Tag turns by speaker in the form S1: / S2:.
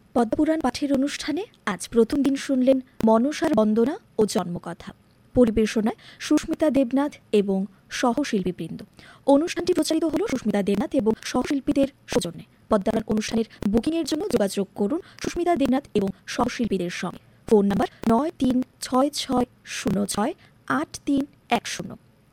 S1: পদ্মপুরাণ পাঠের অনুষ্ঠানে আজ প্রথম দিন শুনলেন মনসার বন্দনা ও জন্মকথা। পরিবেশনায় সুস্মিতা দেবনাথ এবং সহশিল্পীবৃন্দ। অনুষ্ঠানটি প্রচারিত হল সুস্মিতা দেবনাথ এবং সহশিল্পীদের সৌজন্যে। পদ্মপুরাণ অনুষ্ঠানের বুকিংয়ের জন্য যোগাযোগ করুন সুস্মিতা দেবনাথ এবং সহশিল্পীদের সঙ্গে। ফোন নম্বর 9366068310।